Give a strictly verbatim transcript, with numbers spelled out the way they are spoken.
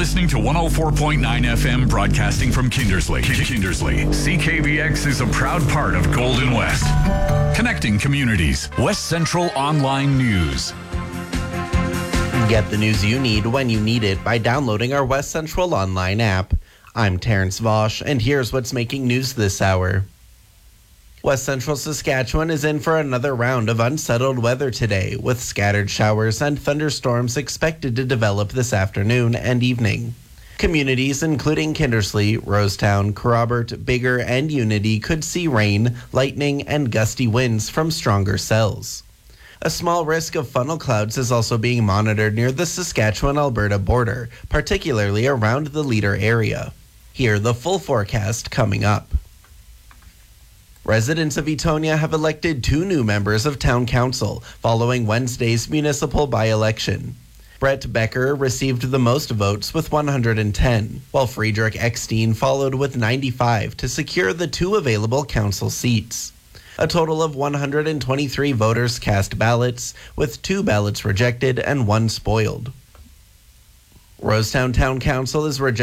listening to one oh four point nine F M broadcasting from Kindersley. Kindersley. C K V X is a proud part of Golden West. Connecting communities. West Central Online News. Get the news you need when you need it by downloading our West Central Online app. I'm Terrence Vosch, and here's what's making news this hour. West Central Saskatchewan is in for another round of unsettled weather today, with scattered showers and thunderstorms expected to develop this afternoon and evening. Communities including Kindersley, Rosetown, Kerrobert, Bigger, and Unity could see rain, lightning, and gusty winds from stronger cells. A small risk of funnel clouds is also being monitored near the Saskatchewan-Alberta border, particularly around the Leader area. Hear the full forecast coming up. Residents of Etonia have elected two new members of Town Council following Wednesday's municipal by-election. Brett Becker received the most votes with one hundred ten, while Friedrich Eckstein followed with ninety-five to secure the two available council seats. A total of one hundred twenty-three voters cast ballots, with two ballots rejected and one spoiled. Rosetown Town Council is rejecting